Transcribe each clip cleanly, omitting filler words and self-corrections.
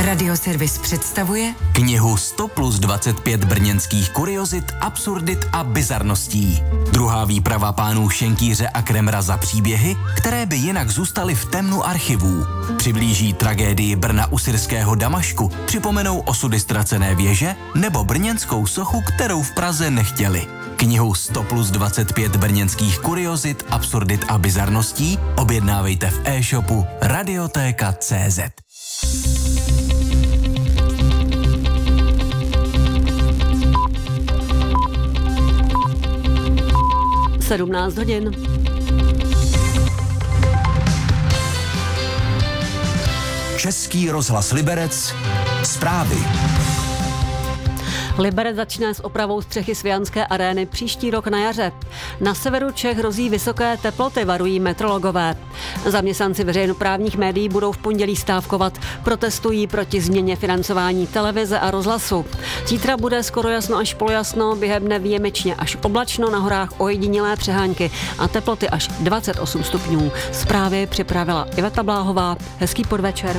Radioservis představuje knihu 100 plus 25 brněnských kuriozit, absurdit a bizarností. Druhá výprava pánů Šenkýře a Kremra za příběhy, které by jinak zůstaly v temnu archivů. Přiblíží tragédii Brna u syrského Damašku, připomenou osudy ztracené věže nebo brněnskou sochu, kterou v Praze nechtěli. Knihu 100 plus 25 brněnských kuriozit, absurdit a bizarností objednávejte v e-shopu Radiotéka.cz. 17 hodin. Český rozhlas Liberec. Zprávy. Liberec začne s opravou střechy Svijanské arény příští rok na jaře. Na severu Čech hrozí vysoké teploty, varují meteorologové. Zaměstnanci veřejnoprávních médií budou v pondělí stávkovat. Protestují proti změně financování televize a rozhlasu. Zítra bude skoro jasno až polojasno, během dne výjimečně až oblačno, na horách ojedinělé přehánky a teploty až 28 stupňů. Zprávy připravila Iveta Bláhová. Hezký podvečer.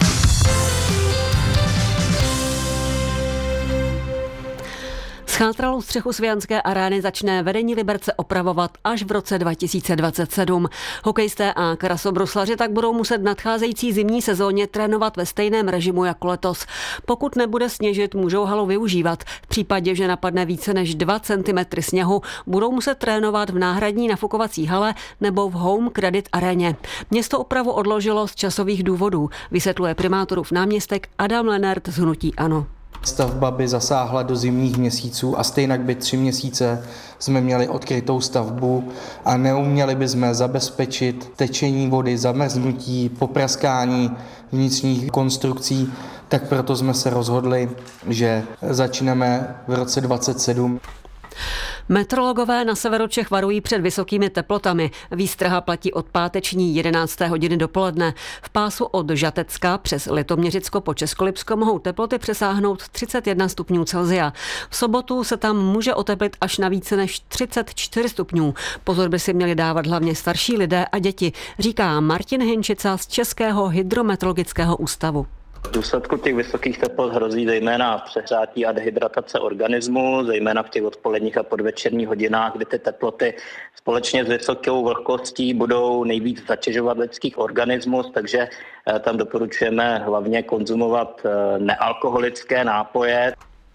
Schátralou střechu Svijanské arény začne vedení Liberce opravovat až v roce 2027. Hokejisté a krasobruslaři tak budou muset v nadcházející zimní sezóně trénovat ve stejném režimu jako letos. Pokud nebude sněžit, můžou halu využívat. V případě, že napadne více než 2 cm sněhu, budou muset trénovat v náhradní nafukovací hale nebo v Home Credit aréně. Město opravu odložilo z časových důvodů, vysvětluje primátorův náměstek Adam Lenert z hnutí ANO. Stavba by zasáhla do zimních měsíců a stejnak by 3 měsíce jsme měli odkrytou stavbu a neuměli bychom zabezpečit tečení vody, zamrznutí, popraskání vnitřních konstrukcí, tak proto jsme se rozhodli, že začneme v roce 2027. Meteorologové na severu Čech varují před vysokými teplotami. Výstraha platí od páteční 11. hodiny dopoledne. V pásu od Žatecka přes Litoměřicko po Českolipsko mohou teploty přesáhnout 31 stupňů Celsia. V sobotu se tam může oteplit až na více než 34 stupňů. Pozor by si měli dávat hlavně starší lidé a děti, říká Martin Hinčica z Českého hydrometeorologického ústavu. V důsledku těch vysokých teplot hrozí zejména přehřátí a dehydratace organismu, zejména v těch odpoledních a podvečerních hodinách, kdy ty teploty společně s vysokou vlhkostí budou nejvíc zatěžovat lidský organismus, takže tam doporučujeme hlavně konzumovat nealkoholické nápoje.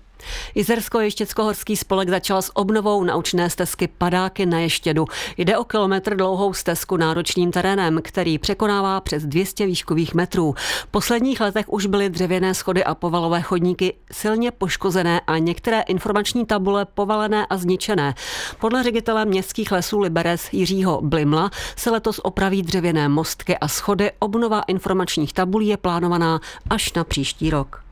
Jizersko-ještěcko-horský spolek začal s obnovou naučné stezky Padáky na Ještědu. Jde o kilometr dlouhou stezku náročným terénem, který překonává přes 200 výškových metrů. V posledních letech už byly dřevěné schody a povalové chodníky silně poškozené a některé informační tabule povalené a zničené. Podle ředitele městských lesů Liberec Jiřího Blimla se letos opraví dřevěné mostky a schody. Obnova informačních tabulí je plánovaná až na příští rok.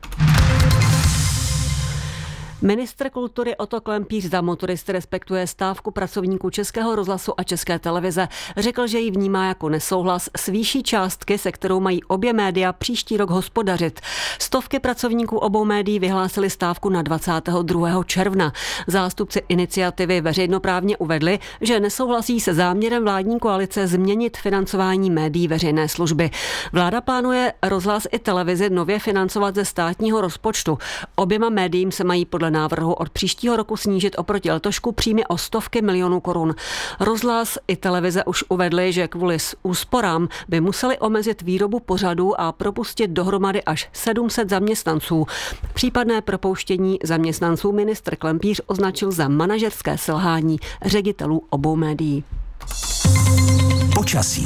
Ministr kultury Otto Klempíř za motoristy respektuje stávku pracovníků Českého rozhlasu a České televize. Řekl, že ji vnímá jako nesouhlas s výší částky, se kterou mají obě média příští rok hospodařit. Stovky pracovníků obou médií vyhlásili stávku na 22. června. Zástupci iniciativy veřejnoprávně uvedli, že nesouhlasí se záměrem vládní koalice změnit financování médií veřejné služby. Vláda plánuje rozhlas i televizi nově financovat ze státního rozpočtu. Oběma médiím se mají podle návrhu od příštího roku snížit oproti letošku příjmy o stovky milionů korun. Rozhlas i televize už uvedly, že kvůli úsporám by museli omezit výrobu pořadů a propustit dohromady až 700 zaměstnanců. Případné propouštění zaměstnanců ministr Klempíř označil za manažerské selhání ředitelů obou médií. Počasí.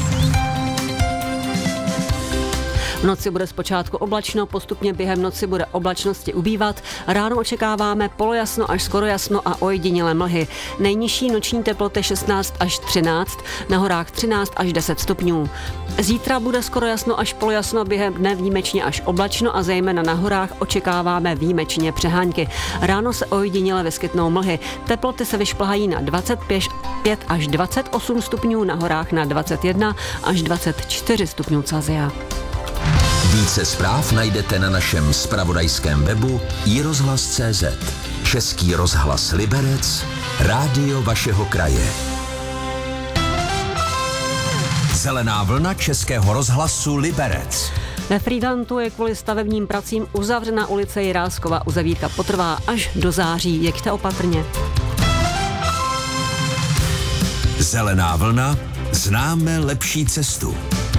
V noci bude zpočátku oblačno, postupně během noci bude oblačnosti ubývat. Ráno očekáváme polojasno až skoro jasno a ojedinělé mlhy. Nejnižší noční teploty 16 až 13, na horách 13 až 10 stupňů. Zítra bude skoro jasno až polojasno, během dne výjimečně až oblačno a zejména na horách očekáváme výjimečně přehánky. Ráno se ojediněle vyskytnou mlhy. Teploty se vyšplhají na 25 až 28 stupňů, na horách na 21 až 24 stupňů Celsia. Více zpráv najdete na našem zpravodajském webu iRozhlas.cz. Český rozhlas Liberec, rádio vašeho kraje. Zelená vlna Českého rozhlasu Liberec. Ve Frýdlantu je kvůli stavebním pracím uzavřena ulice Jiráskova. Uzavírka potrvá až do září. Jeďte opatrně. Zelená vlna, známe lepší cestu.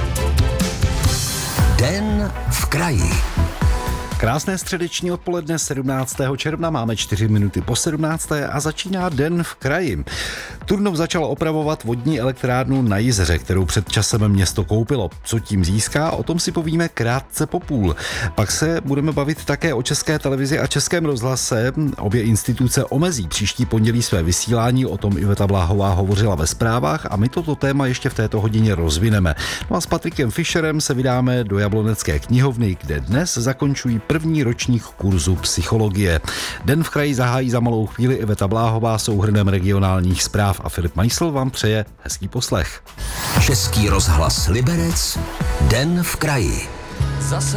Den v kraji. Krásné středeční odpoledne 17. června, máme 4 minuty po 17. a začíná Den v kraji. Turnov začal opravovat vodní elektrárnu na Jizeře, kterou před časem město koupilo. Co tím získá, o tom si povíme krátce po půl. Pak se budeme bavit také o České televizi a Českém rozhlase. Obě instituce omezí příští pondělí své vysílání, o tom Iveta Bláhová hovořila ve zprávách a my toto téma ještě v této hodině rozvineme. No a s Patrikem Fischerem se vydáme do Jablonecké knihovny, kde dnes zakončují první ročník kurzu psychologie. Den v kraji zahájí za malou chvíli Iveta Bláhová souhrnem regionálních zpráv a Filip Majsl vám přeje hezký poslech. Český rozhlas Liberec, Den v kraji. Zase